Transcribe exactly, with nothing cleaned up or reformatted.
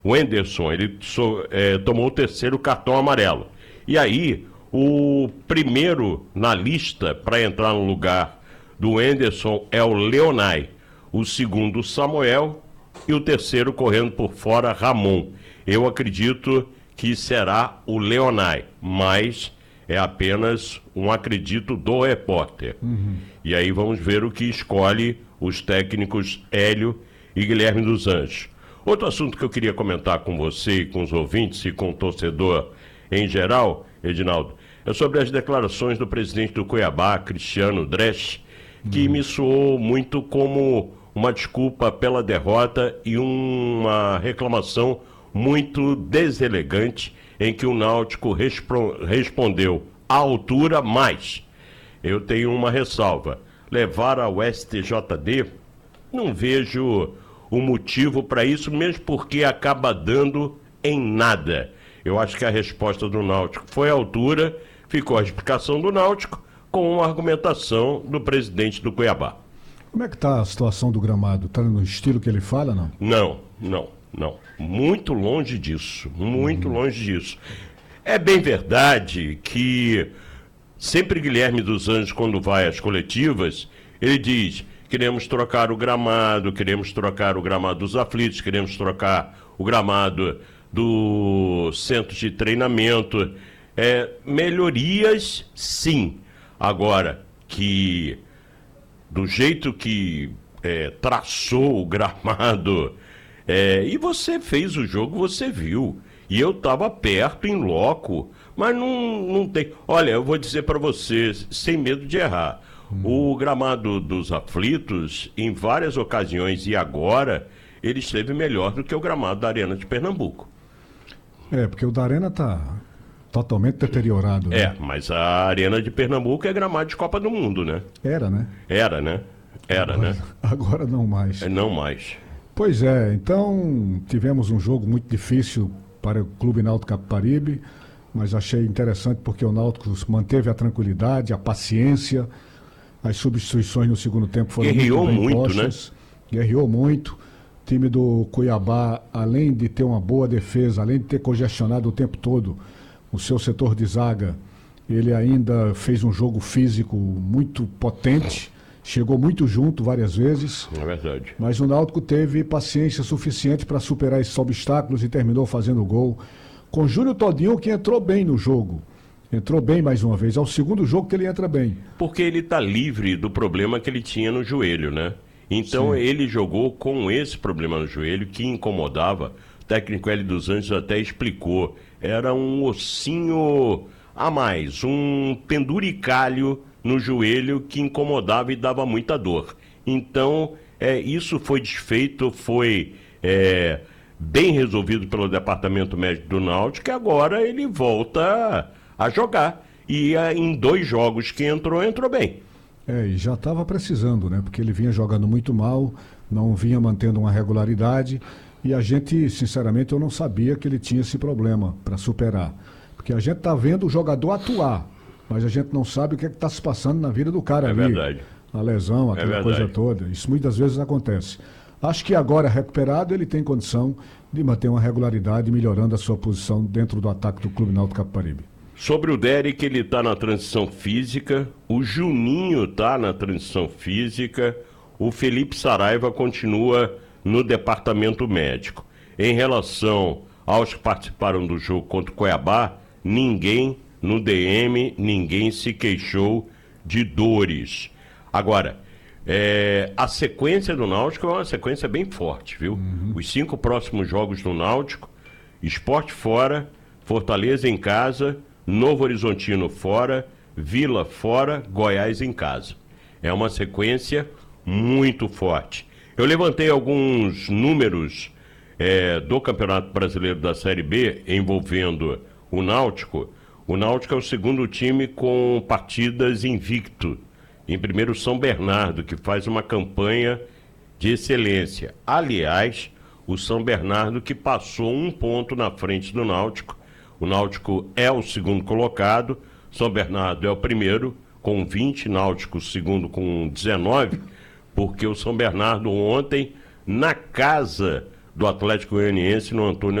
O Henderson, ele so, é, tomou o terceiro cartão amarelo. E aí, o primeiro na lista para entrar no lugar do Henderson é o Leonai. O segundo, o Samuel. E o terceiro, correndo por fora, Ramon. Eu acredito que será o Leonai, mas é apenas um acredito do repórter. Uhum. E aí vamos ver o que escolhe os técnicos Hélio e Guilherme dos Anjos. Outro assunto que eu queria comentar com você, com os ouvintes e com o torcedor em geral, Edinaldo, é sobre as declarações do presidente do Cuiabá, Cristiano Dresch, que uhum. me soou muito como uma desculpa pela derrota e uma reclamação muito deselegante, em que o Náutico respro- respondeu à altura, mas eu tenho uma ressalva. Levar ao S T J D, não vejo o motivo para isso, mesmo porque acaba dando em nada. Eu acho que a resposta do Náutico foi à altura, ficou a explicação do Náutico com uma argumentação do presidente do Cuiabá. Como é que está a situação do gramado? Está no estilo que ele fala, não? Não, não, não. Muito longe disso, muito uhum. longe disso. É bem verdade que sempre Guilherme dos Anjos, quando vai às coletivas, ele diz: queremos trocar o gramado, queremos trocar o gramado dos aflitos, queremos trocar o gramado do centro de treinamento. É, melhorias, sim. Agora, que do jeito que é, traçou o gramado, é, e você fez o jogo, você viu. E eu estava perto, em loco, mas não, não tem... Olha, eu vou dizer para você, sem medo de errar, hum. o gramado dos aflitos, em várias ocasiões e agora, ele esteve melhor do que o gramado da Arena de Pernambuco. É, porque o da Arena está totalmente deteriorado. Né? É, mas a Arena de Pernambuco é gramado de Copa do Mundo, né? Era, né? Era, né? Era, agora, né? Agora não mais. É, não mais. Pois é, então tivemos um jogo muito difícil para o Clube Náutico Capibaribe, mas achei interessante porque o Náutico manteve a tranquilidade, a paciência, as substituições no segundo tempo foram Guerreou muito bem muito, postas, né? Guerreou muito. O time do Cuiabá, além de ter uma boa defesa, além de ter congestionado o tempo todo o seu setor de zaga, ele ainda fez um jogo físico muito potente, chegou muito junto várias vezes. É verdade. Mas o Náutico teve paciência suficiente para superar esses obstáculos e terminou fazendo gol. Com Júnior Todinho, que entrou bem no jogo. Entrou bem mais uma vez. É o segundo jogo que ele entra bem. Porque ele está livre do problema que ele tinha no joelho, né? Então Sim. ele jogou com esse problema no joelho que incomodava. O técnico Hélio dos Anjos até explicou. Era um ossinho a mais, um penduricalho no joelho que incomodava e dava muita dor. Então, é, isso foi desfeito, foi é, bem resolvido pelo Departamento Médico do Náutico, e agora ele volta a, a jogar. E a, em dois jogos que entrou, entrou bem. É, e já estava precisando, né? Porque ele vinha jogando muito mal, não vinha mantendo uma regularidade, e a gente, sinceramente, eu não sabia que ele tinha esse problema para superar. Porque a gente está vendo o jogador atuar, mas a gente não sabe o que é está se passando na vida do cara é ali. É verdade. A lesão, aquela é coisa toda. Isso muitas vezes acontece. Acho que agora, recuperado, ele tem condição de manter uma regularidade, melhorando a sua posição dentro do ataque do Clube Náutico Capibaribe. Sobre o Derek, ele está na transição física, o Juninho está na transição física, o Felipe Saraiva continua no departamento médico. Em relação aos que participaram do jogo contra o Cuiabá, ninguém no D M, ninguém se queixou de dores. Agora, é, a sequência do Náutico é uma sequência bem forte, viu? Uhum. Os cinco próximos jogos do Náutico: Sport fora, Fortaleza em casa, Novo Horizontino fora, Vila fora, Goiás em casa. É uma sequência muito forte. Eu levantei alguns números é, do Campeonato Brasileiro da Série B envolvendo o Náutico. O Náutico é o segundo time com partidas invicto. Em primeiro, São Bernardo, que faz uma campanha de excelência. Aliás, o São Bernardo que passou um ponto na frente do Náutico. O Náutico é o segundo colocado, São Bernardo é o primeiro, com vinte, Náutico o segundo com dezenove, porque o São Bernardo ontem, na casa do Atlético Goianiense no Antônio